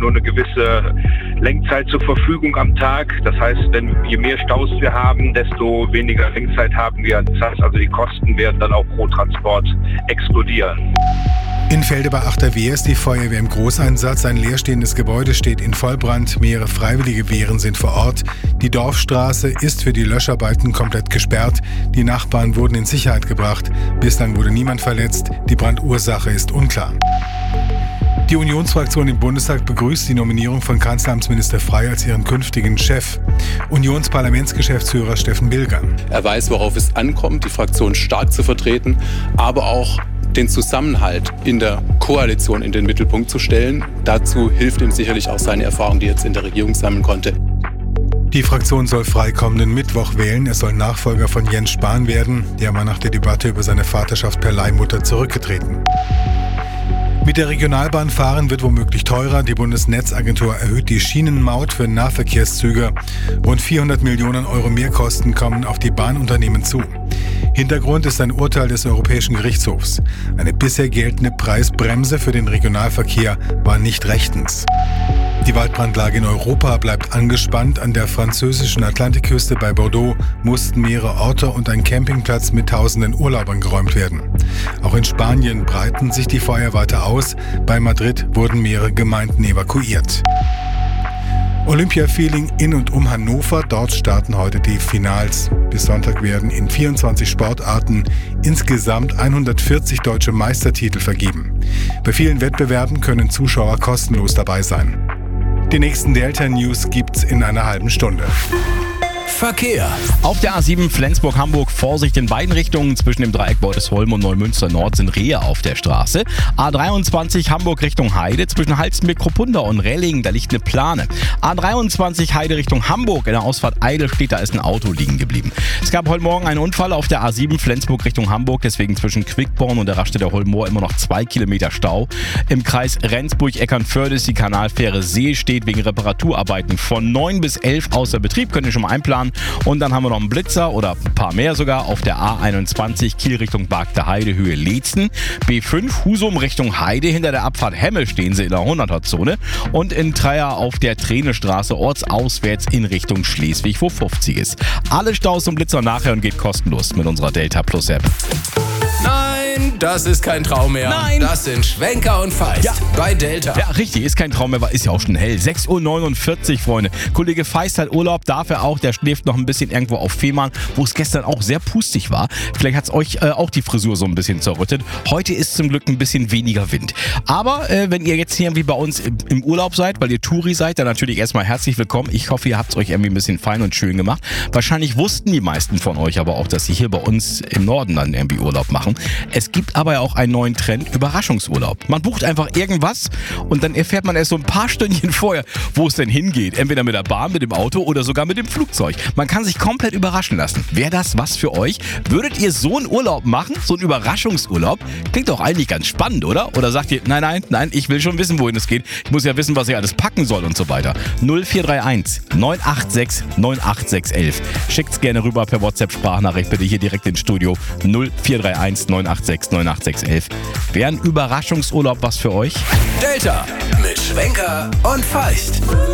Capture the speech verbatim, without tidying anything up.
nur eine gewisse Lenkzeit zur Verfügung am Tag. Das heißt, wenn je mehr Staus wir haben, desto weniger Lenkzeit haben wir. Das heißt also, die Kosten werden dann auch pro Transport explodieren. In Felde bei Achterwehr ist die Feuerwehr im Großeinsatz. Ein leerstehendes Gebäude steht in Vollbrand. Mehrere freiwillige Wehren sind vor Ort. Die Dorfstraße ist für die Löscharbeiten komplett gesperrt. Die Nachbarn wurden in Sicherheit gebracht. Bislang wurde niemand verletzt. Die Brandursache ist unklar. Die Unionsfraktion im Bundestag begrüßt die Nominierung von Kanzleramtsminister Frey als ihren künftigen Chef. Unionsparlamentsgeschäftsführer Steffen Bilger. Er weiß, worauf es ankommt, die Fraktion stark zu vertreten, aber auch den Zusammenhalt in der Koalition in den Mittelpunkt zu stellen. Dazu hilft ihm sicherlich auch seine Erfahrung, die er jetzt in der Regierung sammeln konnte. Die Fraktion soll Frey kommenden Mittwoch wählen. Er soll Nachfolger von Jens Spahn werden. Der war nach der Debatte über seine Vaterschaft per Leihmutter zurückgetreten. Mit der Regionalbahn fahren wird womöglich teurer. Die Bundesnetzagentur erhöht die Schienenmaut für Nahverkehrszüge. Rund vierhundert Millionen Euro Mehrkosten kommen auf die Bahnunternehmen zu. Hintergrund ist ein Urteil des Europäischen Gerichtshofs. Eine bisher geltende Preisbremse für den Regionalverkehr war nicht rechtens. Die Waldbrandlage in Europa bleibt angespannt. An der französischen Atlantikküste bei Bordeaux mussten mehrere Orte und ein Campingplatz mit tausenden Urlaubern geräumt werden. Auch in Spanien breiten sich die Feuer weiter aus. Bei Madrid wurden mehrere Gemeinden evakuiert. Olympia-Feeling in und um Hannover. Dort starten heute die Finals. Bis Sonntag werden in vierundzwanzig Sportarten insgesamt hundertvierzig deutsche Meistertitel vergeben. Bei vielen Wettbewerben können Zuschauer kostenlos dabei sein. Die nächsten Delta-News gibt's in einer halben Stunde. Verkehr. Auf der A sieben Flensburg-Hamburg Vorsicht in beiden Richtungen. Zwischen dem Dreieck Beutesholm und Neumünster Nord sind Rehe auf der Straße. A dreiundzwanzig Hamburg Richtung Heide. Zwischen Halstenbeck-Kruppunda und Relling, da liegt eine Plane. A dreiundzwanzig Heide Richtung Hamburg. In der Ausfahrt Eidelstedt, da ist ein Auto liegen geblieben. Es gab heute Morgen einen Unfall auf der A sieben Flensburg Richtung Hamburg. Deswegen zwischen Quickborn und der Raststätte Holmoor immer noch zwei Kilometer Stau. Im Kreis Rendsburg-Eckernförde ist die Kanalfähre See steht wegen Reparaturarbeiten von neun bis elf außer Betrieb. Könnt ihr schon mal einplanen. Und dann haben wir noch einen Blitzer oder ein paar mehr sogar auf der A einundzwanzig Kiel Richtung Bargter Heide, Höhe Leetzen. B fünf Husum Richtung Heide, hinter der Abfahrt Hemme stehen sie in der hunderter-Zone. Und in Treia auf der Trenestraße ortsauswärts in Richtung Schleswig, wo fünfzig ist. Alle Staus und Blitzer nachher und geht kostenlos mit unserer Delta Plus App. Nein, das ist kein Traum mehr. Nein. Das sind Schwenker und Feist Ja. bei Delta. Ja, richtig, ist kein Traum mehr, aber ist ja auch schon hell. sechs Uhr neunundvierzig, Freunde. Kollege Feist hat Urlaub, darf er auch. Der schläft noch ein bisschen irgendwo auf Fehmarn, wo es gestern auch sehr pustig war. Vielleicht hat es euch äh, auch die Frisur so ein bisschen zerrüttet. Heute ist zum Glück ein bisschen weniger Wind. Aber äh, wenn ihr jetzt hier irgendwie bei uns im, im Urlaub seid, weil ihr Touri seid, dann natürlich erstmal herzlich willkommen. Ich hoffe, ihr habt es euch irgendwie ein bisschen fein und schön gemacht. Wahrscheinlich wussten die meisten von euch aber auch, dass sie hier bei uns im Norden dann irgendwie Urlaub machen. Es gibt aber ja auch einen neuen Trend, Überraschungsurlaub. Man bucht einfach irgendwas und dann erfährt man erst so ein paar Stündchen vorher, wo es denn hingeht. Entweder mit der Bahn, mit dem Auto oder sogar mit dem Flugzeug. Man kann sich komplett überraschen lassen. Wäre das was für euch? Würdet ihr so einen Urlaub machen? So einen Überraschungsurlaub? Klingt doch eigentlich ganz spannend, oder? Oder sagt ihr, nein, nein, nein, ich will schon wissen, wohin es geht. Ich muss ja wissen, was ich alles packen soll und so weiter. null vier drei eins neun acht sechs neun acht sechs eins eins. Schickt's gerne rüber per WhatsApp-Sprachnachricht, bitte hier direkt ins Studio. null vier drei eins neun acht sechs neun acht sechs eins eins. Wäre ein Überraschungsurlaub was für euch? Delta mit Schwenker und Feist.